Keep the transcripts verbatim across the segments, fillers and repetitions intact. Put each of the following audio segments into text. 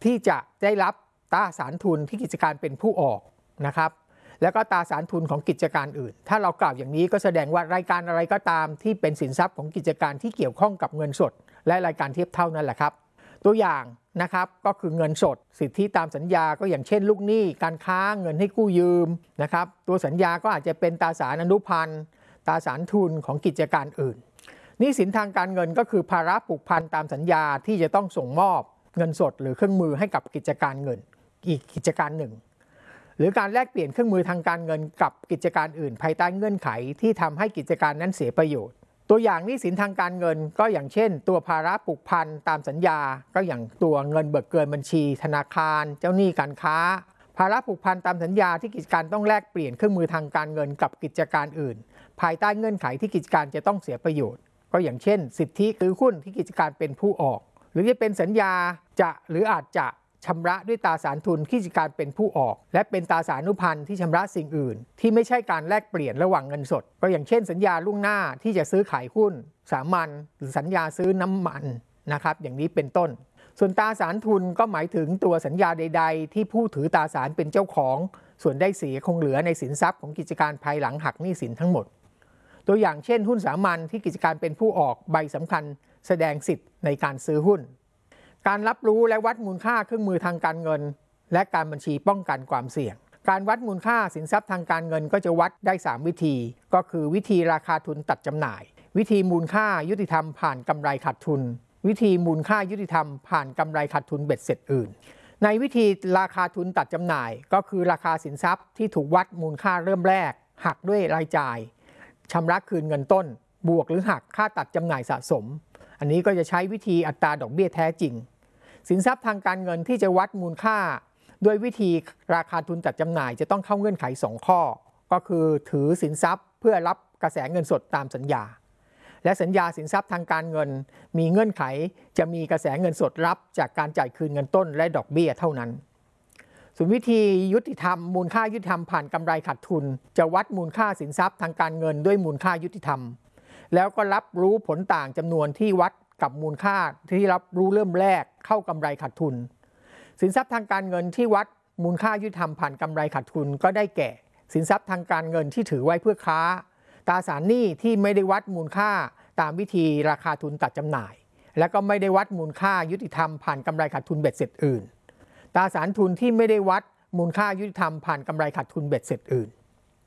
ที่จะได้รับตราสารทุนที่กิจการเป็นผู้ออกนะครับแล้วก็ตราสารทุนของกิจการอื่นถ้าเรากล่าวอย่างนี้ก็แสดงว่ารายการอะไรก็ตามที่เป็นสินทรัพย์ของกิจการที่เกี่ยวข้องกับเงินสดและรายการเทียบเท่านั่นแหละครับตัวอย่างนะครับก็คือเงินสดสิทธิตามสัญญาก็อย่างเช่นลูกหนี้การค้าเงินให้กู้ยืมนะครับตัวสัญญาก็อาจจะเป็นตราสารอนุพันธ์ตราสารทุนของกิจการอื่นหนี้สินทางการเงินก็คือภาระผูกพันตามสัญญาที่จะต้องส่งมอบเงินสดหรือเครื่องมือให้กับกิจการเงินอีกกิจการหนึ่งหรือการแลกเปลี่ยนเครื่องมือทางการเงินกับกิจการอื่นภายใต้เงื่อนไขที่ทำให้กิจการนั้นเสียประโยชน์ตัวอย่างหนี้สินทางการเงินก็อย่างเช่นตัวภาระผูกพันตามสัญญาก็อย่างตัวเงินเบิกเกินบัญชีธนาคารเจ้าหนี้การค้าภาระผูกพันตามสัญญาที่กิจการต้องแลกเปลี่ยนเครื่องมือทางการเงินกับกิจการอื่นภายใต้เงื่อนไขที่กิจการจะต้องเสียประโยชน์ก็อย่างเช่นสิทธิซื้อหุ้นที่กิจการเป็นผู้ออกหรือจะเป็นสัญญาจะหรืออาจจะชำระด้วยตราสารทุนที่กิจการเป็นผู้ออกและเป็นตราสารอนุพันธ์ที่ชำระสิ่งอื่นที่ไม่ใช่การแลกเปลี่ยนระหว่างเงินสดก็อย่างเช่นสัญญาล่วงหน้าที่จะซื้อขายหุ้นสามัญหรือสัญญาซื้อน้ำมันนะครับอย่างนี้เป็นต้นส่วนตราสารทุนก็หมายถึงตัวสัญญาใดๆที่ผู้ถือตราสารเป็นเจ้าของส่วนได้เสียคงเหลือในสินทรัพย์ของกิจการภายหลังหักหนี้สินทั้งหมดตัวอย่างเช่นหุ้นสามัญที่กิจการเป็นผู้ออกใบสำคัญแสดงสิทธิ์ในการซื้อหุ้นการรับรู้และวัดมูลค่าเครื่องมือทางการเงินและการบัญชีป้องกันความเสี่ยงการวัดมูลค่าสินทรัพย์ทางการเงินก็จะวัดได้สามวิธีก็คือวิธีราคาทุนตัดจำหน่ายวิธีมูลค่ายุติธรรมผ่านกำไรขาดทุนวิธีมูลค่ายุติธรรมผ่านกำไรขาดทุนเบ็ดเสร็จอื่นในวิธีราคาทุนตัดจำหน่ายก็คือราคาสินทรัพย์ที่ถูกวัดมูลค่าเริ่มแรกหักด้วยรายจ่ายชำระคืนเงินต้นบวกหรือหักค่าตัดจำหน่ายสะสมอันนี้ก็จะใช้วิธีอัตราดอกเบี้ยแท้จริงสินทรัพย์ทางการเงินที่จะวัดมูลค่าด้วยวิธีราคาทุนตัดจำหน่ายจะต้องเข้าเงื่อนไขสองข้อก็คือถือสินทรัพย์เพื่อรับกระแสเงินสดตามสัญญาและสัญญาสินทรัพย์ทางการเงินมีเงื่อนไขจะมีกระแสเงินสดรับจากการจ่ายคืนเงินต้นและดอกเบี้ยเท่านั้นส่วนวิธียุติธรรมมูลค่ายุติธรรมผ่านกำไรขาดทุนจะวัดมูลค่าสินทรัพย์ทางการเงินด้วยมูลค่ายุติธรรมแล้วก็รับรู้ผลต่างจำนวนที่วัดกับมูลค่าที่รับรู้เริ่มแรกเข้ากำไรขาดทุนสินทรัพย์ทางการเงินที่วัดมูลค่ายุติธรรมผ่านกำไรขาดทุนก็ได้แก่สินทรัพย์ทางการเงินที่ถือไว้เพื่อค้าตราสารหนี้ที่ไม่ได้วัดมูลค่าตามวิธีราคาทุนตัดจำหน่ายและก็ไม่ได้วัดมูลค่ายุติธรรมผ่านกำไรขาดทุนเบ็ดเสร็จอื่นตราสารทุนที่ไม่ได้วัดมูลค่ายุติธรรมผ่านกำไรขาดทุนเบ็ดเสร็จอื่น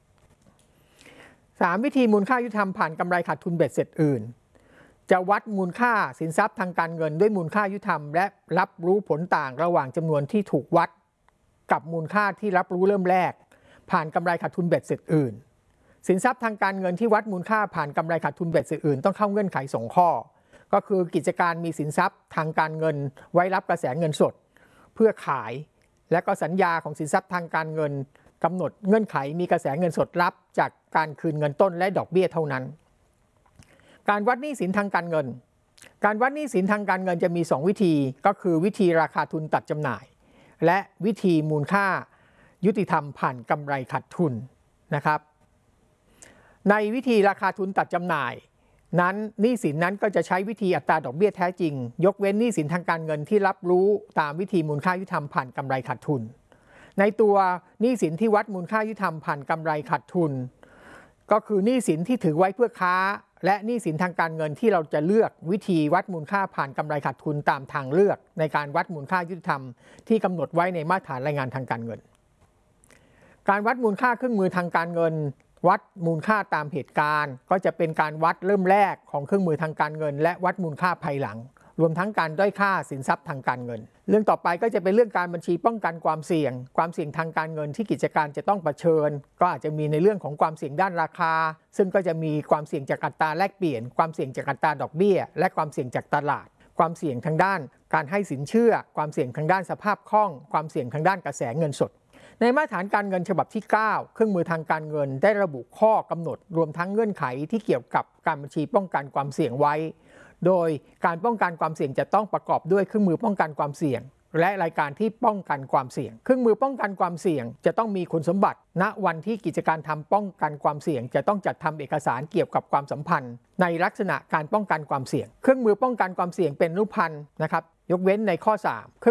สามวิธีมูลค่ายุติธรรมผ่านกำไรขาดทุนเบ็ดเสร็จอื่นจะวัดมูลค่าสินทรัพย์ทางการเงินด้วยมูลค่ายุติธรรมและรับรู้ผลต่างระหว่างจำนวนที่ถูกวัดกับมูลค่าที่รับรู้เริ่มแรกผ่านกำไรขาดทุนเบ็ดเสร็จอื่นสินทรัพย์ทางการเงินที่วัดมูลค่าผ่านกำไรขาดทุนเบ็ดเสร็จอื่นต้องเข้าเงื่อนไขสองข้อก็คือกิจการมีสินทรัพย์ทางการเงินไว้รับกระแสเงินสดเพื่อขายและก็สัญญาของสินทรัพย์ทางการเงินกำหนดเงื่อนไขมีกระแสเงินสดรับจากการคืนเงินต้นและดอกเบี้ยเท่านั้นการวัดหนี้สินทางการเงินการวัดหนี้สินทางการเงินจะมีสองวิธีก็คือวิธีราคาทุนตัดจำหน่ายและวิธีมูลค่ายุติธรรมผ่านกำไรขาดทุนนะครับในวิธีราคาทุนตัดจำหน่ายนั้นหนี้สินนั้นก็จะใช้วิธีอัตราดอกเบี้ยแท้จริงยกเว้นหนี้สินทางการเงินที่รับรู้ตามวิธีมูลค่ายุติธรรมผ่านกำไรขาดทุนในตัวหนี้สินที่วัดมูลค่ายุติธรรมผ่านกำไรขาดทุนก็คือหนี้สินที่ถือไว้เพื่อค้าและหนี้สินทางการเงินที่เราจะเลือกวิธีวัดมูลค่าผ่านกำไรขาดทุนตามทางเลือกในการวัดมูลค่ายุติธรรมที่กำหนดไว้ในมาตรฐานรายงานทางการเงินการวัดมูลค่าเครื่องมือทางการเงินวัดมูลค่าตามเหตุการณ์ก็จะเป็นการวัดเริ่มแรกของเครื่องมือทางการเงินและวัดมูลค่าภายหลังรวมทั้งการด้อยค่าสินทรัพย์ทางการเงินเรื่องต่อไปก็จะเป็นเรื่องการบัญชีป้องกันความเสี่ยงความเสี่ยงทางการเงินที่กิจการจะต้องเผชิญก็อาจจะมีในเรื่องของความเสี่ยงด้านราคาซึ่งก็จะมีความเสี่ยงจากอัตราแลกเปลี่ยนความเสี่ยงจากอัตราดอกเบี้ยและความเสี่ยงจากตลาดความเสี่ยงทางด้านการให้สินเชื่อความเสี่ยงทางด้านสภาพคล่องความเสี่ยงทางด้านกระแสเงินสดในมาตรฐานการเงินฉบับที่เก้าเครื่องมือทางการเงินได้ระบุข้อกำหนดรวมทั้งเงื่อนไขที่เกี่ยวกับการบัญชีป้องกันความเสี่ยงไว้โดยการป้องกันความเสี่ยงจะต้องประกอบด้วยเครื่องมือป้องกันความเสี่ยงและรายการที่ป้องกันความเสี่ยงเครื่องมือป้องกันความเสี่ยงจะต้องมีคุณสมบัติณวันที่กิจการทำป้องกันความเสี่ยงจะต้องจัดทำเอกสารเกี่ยวกับความสัมพันธ์ในลักษณะการป้องกันความเสี่ยงเครื่องมือป้องกันความเสี่ยงเป็นรูปพรรณนะครับยกเว้นในข้อสาม